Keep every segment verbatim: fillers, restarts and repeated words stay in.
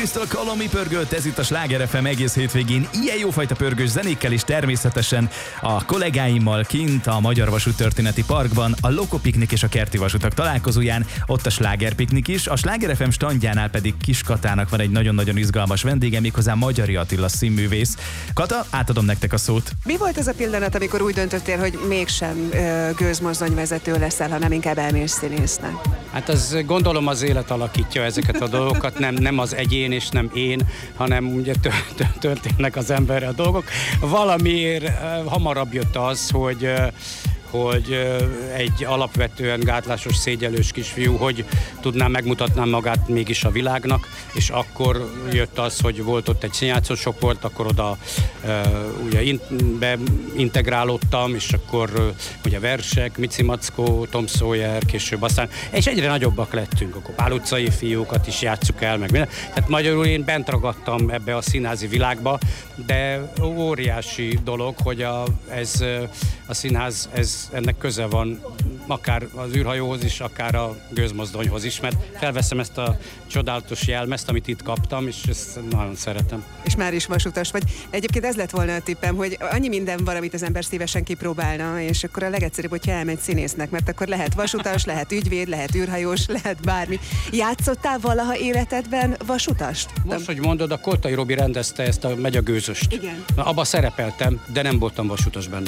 Crystal Colomi pörgött, ez itt a Sláger ef em egész hétvégén ilyen jófajta pörgős zenékkel, és természetesen a kollégáimmal kint a Magyar Vasúttörténeti Parkban, a Loko Piknik és a Kerti Vasutak találkozóján, ott a Sláger Piknik is, a Sláger ef em standjánál pedig Kis Katának van egy nagyon-nagyon izgalmas vendége, méghozzá Magyari Attila színművész. Kata, átadom nektek a szót. Mi volt ez a pillanat, amikor úgy döntöttél, hogy mégsem ö, gőzmozdonyvezető leszel, hanem inkább elmész színésznek? Hát az gondolom az élet alakítja ezeket a dolgokat, nem, nem az egyén és nem én, hanem ugye történnek az emberre a dolgok. Valamiért uh, hamarabb jött az, hogy uh, hogy egy alapvetően gátlásos, szégyellős kisfiú, hogy tudná, megmutatnám magát mégis a világnak, és akkor jött az, hogy volt ott egy színjátszó csoport, akkor oda uh, ugye in, beintegrálódtam, és akkor uh, ugye versek, Mici Mackó, Tom Sawyer, később aztán, és egyre nagyobbak lettünk, akkor Pál utcai fiúkat is játsszuk el, meg minden. Tehát magyarul én bent ragadtam ebbe a színházi világba, de óriási dolog, hogy a, ez a színház, ez ennek köze van akár az űrhajóhoz is, akár a gőzmozdonyhoz is, mert felveszem ezt a csodálatos jelmezt, amit itt kaptam, és ezt nagyon szeretem. És már is vasutas vagy. Egyébként ez lett volna a tippem, hogy annyi minden van, amit az ember szívesen kipróbálna, és akkor a legegyszerűbb, hogyha elmegy színésznek, mert akkor lehet vasutas, lehet ügyvéd, lehet űrhajós, lehet bármi. Játszottál valaha életedben vasutast? Most, hogy mondod, a Koltai Robi rendezte ezt a Megy a gőzöst. Igen. Na, abba szerepeltem, de nem voltam vasutas benne.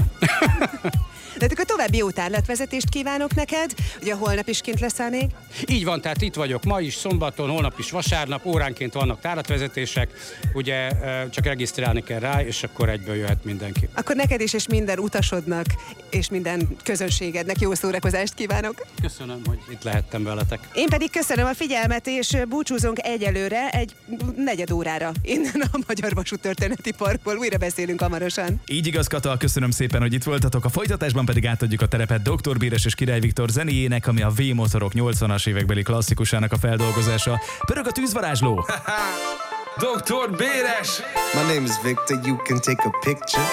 De akkor további jó tárlatvezetést kívánok neked, ugye holnap is kint leszel még? Így van, tehát itt vagyok ma is, szombaton, holnap is vasárnap, óránként vannak tárlatvezetések, ugye csak regisztrálni kell rá, és akkor egyből jöhet mindenki. Akkor neked is, és minden utasodnak, és minden közönségednek jó szórakozást kívánok. Köszönöm, hogy itt lehettem veletek. Én pedig köszönöm a figyelmet, és búcsúzunk egyelőre egy negyed órára innen a Magyar Vasúttörténeti Parkból. Újra beszélünk hamarosan. Így igaz, Kata, köszönöm szépen, hogy itt voltatok. A folytatásban pedig átadjuk a terepet doktor Béres és Király Viktor zenéjének, ami a V-motorok nyolcvanas évekbeli klasszikusának a feldolgozása. Pörög a tűzvarázsló! doktor Béres! My name is Victor, you can take a picture.